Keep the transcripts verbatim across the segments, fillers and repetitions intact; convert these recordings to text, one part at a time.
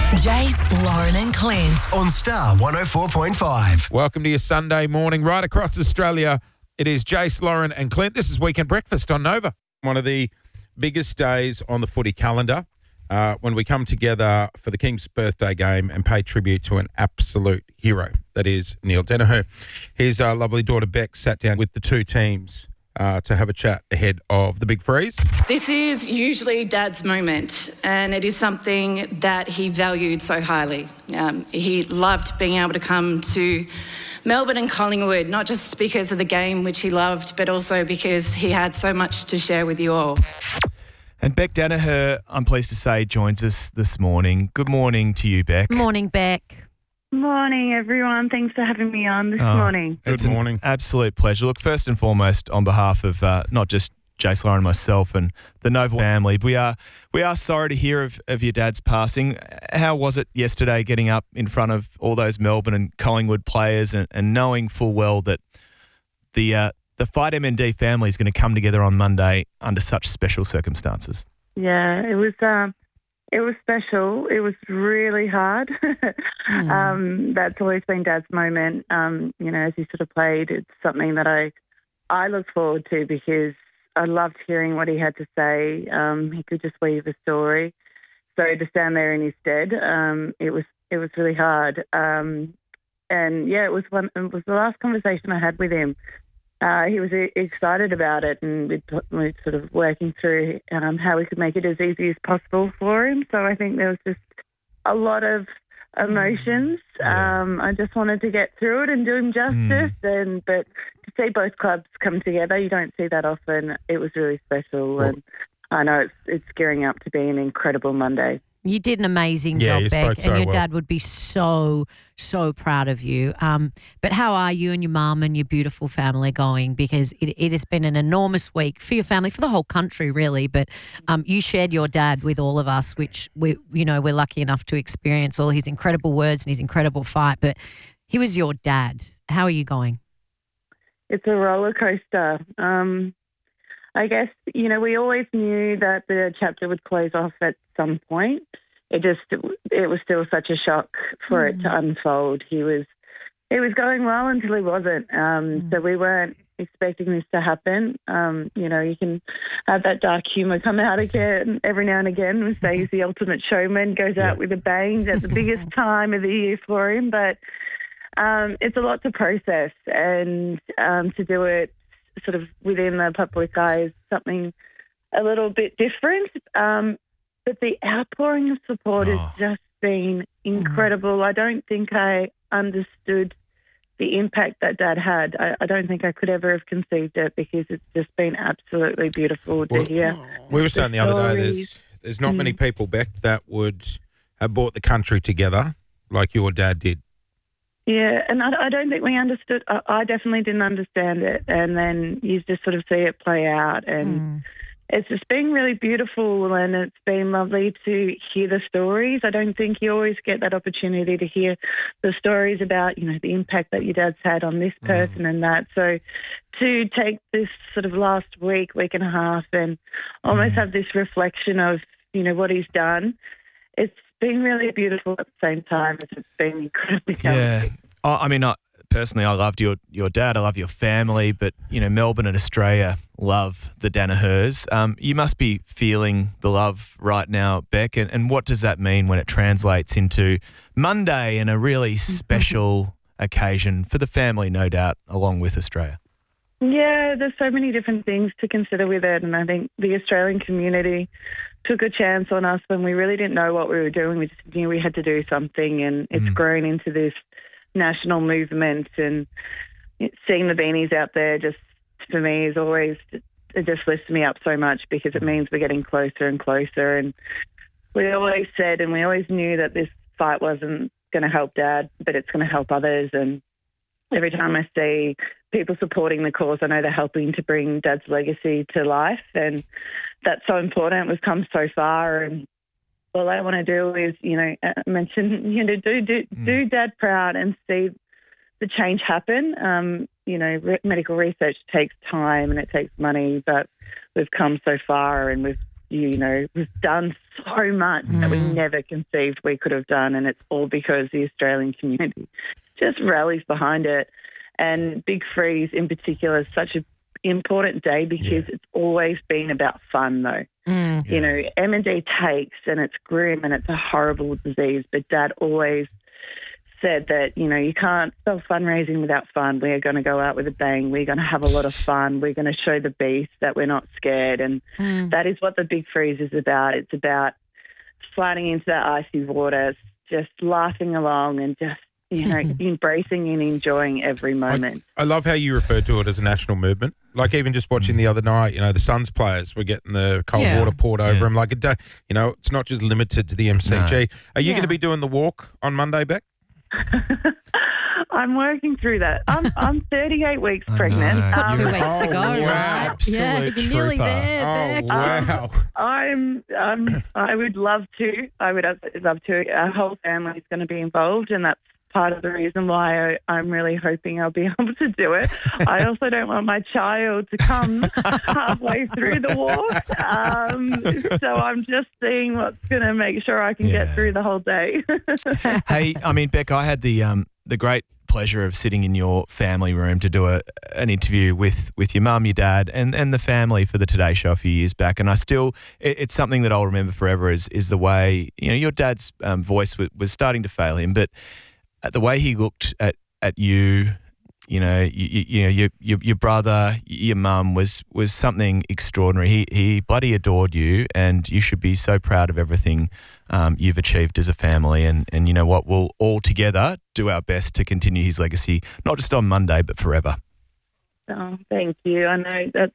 Jace, Lauren and Clint on Star one oh four point five. Welcome to your Sunday morning. Right across Australia, it is Jace, Lauren and Clint. This is Weekend Breakfast on Nova. One of the biggest days on the footy calendar uh, when we come together for the King's birthday game and pay tribute to an absolute hero, that is Neil Daniher. His uh, lovely daughter Beck sat down with the two teams Uh, to have a chat ahead of the big freeze. This is usually Dad's moment, and it is something that he valued so highly. Um, he loved being able to come to Melbourne and Collingwood, not just because of the game, which he loved, but also because he had so much to share with you all. And Beck Daniher, I'm pleased to say, joins us this morning. Good morning to you, Beck. Morning, Beck. Morning, everyone. Thanks for having me on this Oh, morning. Good it's morning. An absolute pleasure. Look, first and foremost, on behalf of uh, not just Jace, Lauren, myself, and the Nova family, we are we are sorry to hear of, of your dad's passing. How was it yesterday getting up in front of all those Melbourne and Collingwood players and, and knowing full well that the uh, the Fight M N D family is going to come together on Monday under such special circumstances? Yeah, it was. Um, It was special. It was really hard. mm. um, that's always been Dad's moment. Um, you know, as he sort of played, it's something that I I look forward to because I loved hearing what he had to say. Um, he could just weave a story. So to stand there in his stead, um, it was it was really hard. Um, and yeah, it was one. It was the last conversation I had with him. Uh, he was excited about it, and we'd, we're sort of working through um, how we could make it as easy as possible for him. So I think there was just a lot of emotions. Yeah. Um, I just wanted to get through it and do him justice. Mm. And but to see both clubs come together, you don't see that often. It was really special, well, and I know it's it's gearing up to be an incredible Monday. You did an amazing Yeah, job, you Beck, spoke so and your well. dad would be so, so proud of you. Um, but how are you and your mum and your beautiful family going? Because it, it has been an enormous week for your family, for the whole country, really. But um, you shared your dad with all of us, which we, you know, we're lucky enough to experience all his incredible words and his incredible fight. But he was your dad. How are you going? It's a roller coaster. Um, I guess, you know, we always knew that the chapter would close off at some point. It just, it was still such a shock for mm. it to unfold. He was, he was going well until he wasn't. Um, mm. So we weren't expecting this to happen. Um, you know, you can have that dark humour come out again every now and again. We say he's the ultimate showman, goes yeah. out with a bang at the biggest time of the year for him. But um, it's a lot to process, and um, to do it sort of within the public eye is something a little bit different. Um, but the outpouring of support Oh. has just been incredible. I don't think I understood the impact that Dad had. I, I don't think I could ever have conceived it because it's just been absolutely beautiful to Well, hear. We were saying the other day, stories. there's there's not Mm. many people, Beck, that would have brought the country together like your dad did. Yeah, and I, I don't think we understood. I, I definitely didn't understand it. And then you just sort of see it play out. And Mm. it's just been really beautiful, and it's been lovely to hear the stories. I don't think you always get that opportunity to hear the stories about, you know, the impact that your dad's had on this person mm. and that. So to take this sort of last week, week and a half and almost mm. have this reflection of, you know, what he's done, it's been really beautiful at the same time as it's been incredibly challenging. Yeah. I I mean, I, personally, I loved your, your dad. I love your family. But, you know, Melbourne and Australia love the Danihers. Um, you must be feeling the love right now, Beck. And, and what does that mean when it translates into Monday and a really special occasion for the family, no doubt, along with Australia? Yeah, there's so many different things to consider with it. And I think the Australian community took a chance on us when we really didn't know what we were doing. We just knew we had to do something, and it's mm. grown into this national movement. And seeing the beanies out there just, for me, is always, it just lifts me up so much because it means we're getting closer and closer. And we always said, and we always knew that this fight wasn't going to help Dad, but it's going to help others. And every time I see people supporting the cause, I know they're helping to bring Dad's legacy to life, and that's so important. We've come so far, and all I want to do is, you know, mention, you know, do do, mm. do Dad proud and see the change happen. Um, you know, re- medical research takes time and it takes money, but we've come so far, and we've you know, we've done so much that we never conceived we could have done, and it's all because the Australian community just rallies behind it. And Big Freeze in particular is such an important day because Yeah. it's always been about fun, though. Mm. You know, M and D takes, and it's grim and it's a horrible disease, but Dad always said that, you know, you can't spell fundraising without fun. We're going to go out with a bang. We're going to have a lot of fun. We're going to show the beast that we're not scared. And Mm. that is what the Big Freeze is about. It's about sliding into that icy water, just laughing along and just, you know, embracing and enjoying every moment. I love how you referred to it as a national movement. Like even just watching the other night, you know, the Suns players were getting the cold Yeah. water poured over Yeah. them. Like, it, do- you know, it's not just limited to the M C G. No. Are you Yeah. going to be doing the walk on Monday, Beck? I'm working through that. I'm I'm thirty-eight weeks I pregnant. know. Got two Um, weeks to go, Oh, wow. right? Absolute yeah, you're nearly trooper. there, Beck. Oh, wow. I'm, um, I would love to. I would absolutely love to. Our whole family is going to be involved, and that's part of the reason why I, I'm really hoping I'll be able to do it. I also don't want my child to come halfway through the walk. Um, so I'm just seeing what's going to make sure I can Yeah. get through the whole day. Hey, I mean, Beck, I had the um, the great pleasure of sitting in your family room to do a, an interview with, with your mum, your dad, and, and the family for the Today Show a few years back. And I still, it, it's something that I'll remember forever is is the way, you know, your dad's um, voice was, was starting to fail him, but the way he looked at, at you, you know, you, you, you know, your, your your brother, your mum was was something extraordinary. He he bloody adored you, and you should be so proud of everything um, you've achieved as a family. And and you know what, we'll all together do our best to continue his legacy, not just on Monday but forever. Oh, thank you. I know that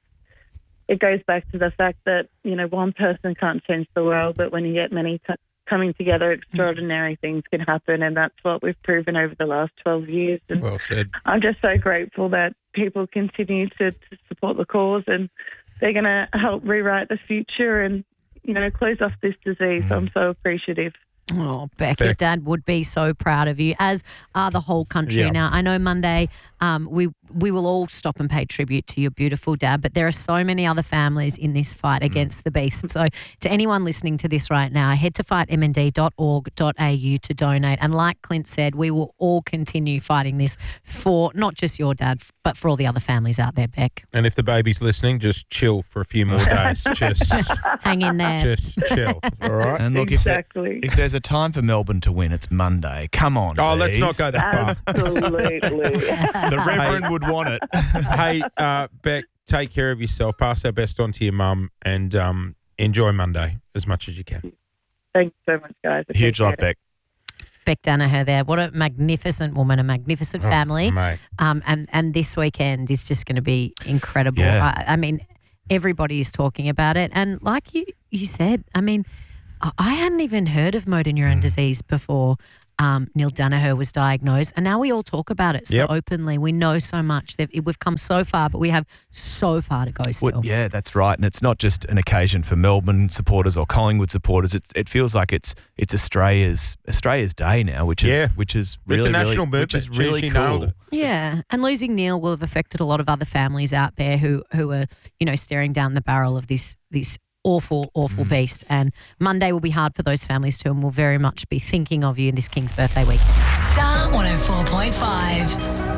it goes back to the fact that, you know, one person can't change the world, but when you get many t- coming together, extraordinary things can happen, and that's what we've proven over the last twelve years. And Well said. I'm just so grateful that people continue to, to support the cause, and they're going to help rewrite the future and, you know, close off this disease. Mm. I'm so appreciative. Oh, Beck, your Beck. dad would be so proud of you, as are the whole country. Yeah. Now, I know Monday um, we we will all stop and pay tribute to your beautiful dad, but there are so many other families in this fight against the beast. So to anyone listening to this right now, head to fight m n d dot org dot a u to donate. And like Clint said, we will all continue fighting this for not just your dad, but for all the other families out there, Beck. And if the baby's listening, just chill for a few more days. Just, Hang in there. just chill. All right. And look, Exactly. if, there, if there's a time for Melbourne to win, it's Monday. Come on, Oh, let's please. not go that far. Absolutely. The Reverend would want it. Hey, uh, Beck, take care of yourself. Pass our best on to your mum, and um, enjoy Monday as much as you can. Thanks so much, guys. Huge love, Appreciate it. Beck. Beck Danaher there. What a magnificent woman, a magnificent Oh, family. mate. Um, and, and this weekend is just going to be incredible. Yeah. I, I mean, everybody is talking about it. And like you, you said, I mean, I- I hadn't even heard of motor neurone Mm. disease before um, Neil Danaher was diagnosed. And now we all talk about it so Yep. openly. We know so much. That we've come so far, but we have so far to go still. Well, yeah, that's right. And it's not just an occasion for Melbourne supporters or Collingwood supporters. It's, it feels like it's it's Australia's Australia's day now, which is Yeah. which is It's really a national really, which is movement. She- really she nailed cool. it. Yeah, and losing Neil will have affected a lot of other families out there who who are, you know, staring down the barrel of this this awful, awful beast. And Monday will be hard for those families too, and we'll very much be thinking of you in this King's birthday week. Star one oh four point five.